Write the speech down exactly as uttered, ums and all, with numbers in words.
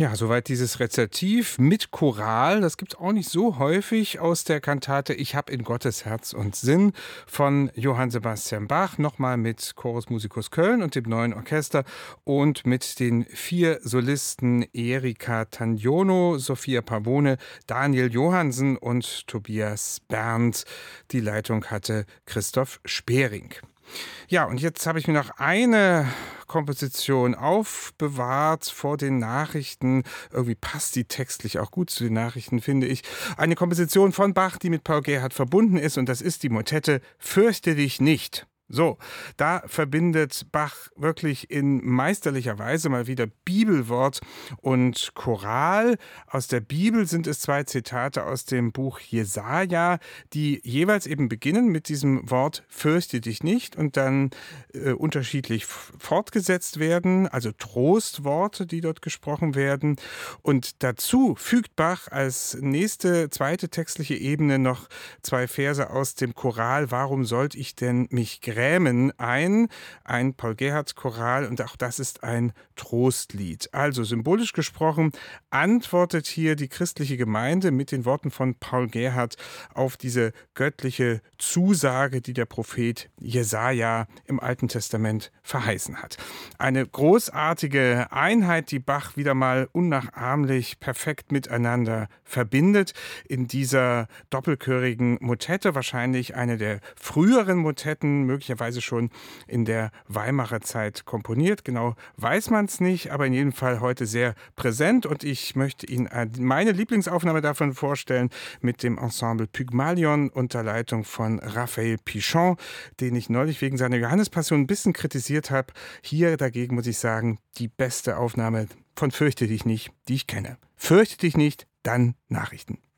Ja, soweit dieses Rezitativ mit Choral. Das gibt's auch nicht so häufig aus der Kantate Ich hab in Gottes Herz und Sinn von Johann Sebastian Bach. Nochmal mit Chorus Musicus Köln und dem neuen Orchester und mit den vier Solisten Erika Tagnono, Sophia Pavone, Daniel Johansen und Tobias Berndt. Die Leitung hatte Christoph Spering. Ja, und jetzt habe ich mir noch eine Komposition aufbewahrt vor den Nachrichten. Irgendwie passt die textlich auch gut zu den Nachrichten, finde ich. Eine Komposition von Bach, die mit Paul Gerhardt verbunden ist, und das ist die Motette Fürchte dich nicht. So, da verbindet Bach wirklich in meisterlicher Weise mal wieder Bibelwort und Choral. Aus der Bibel sind es zwei Zitate aus dem Buch Jesaja, die jeweils eben beginnen mit diesem Wort Fürchte dich nicht und dann äh, unterschiedlich f- fortgesetzt werden, also Trostworte, die dort gesprochen werden. Und dazu fügt Bach als nächste, zweite textliche Ebene noch zwei Verse aus dem Choral Warum sollt ich denn mich grämen ein, ein Paul Gerhardt Choral, und auch das ist ein Trostlied. Also symbolisch gesprochen antwortet hier die christliche Gemeinde mit den Worten von Paul Gerhardt auf diese göttliche Zusage, die der Prophet Jesaja im Alten Testament verheißen hat. Eine großartige Einheit, die Bach wieder mal unnachahmlich perfekt miteinander verbindet in dieser doppelchörigen Motette, wahrscheinlich eine der früheren Motetten, möglicherweise schon in der Weimarer Zeit komponiert. Genau weiß man es nicht, aber in jedem Fall heute sehr präsent, und ich möchte Ihnen meine Lieblingsaufnahme davon vorstellen mit dem Ensemble Pygmalion unter Leitung von Raphael Pichon, den ich neulich wegen seiner Johannespassion ein bisschen kritisiert habe. Hier dagegen muss ich sagen, die beste Aufnahme von Fürchte dich nicht, die ich kenne. Fürchte dich nicht, dann Nachrichten.